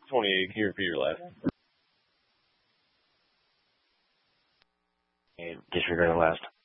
28. Can you repeat your last? And disregard the last.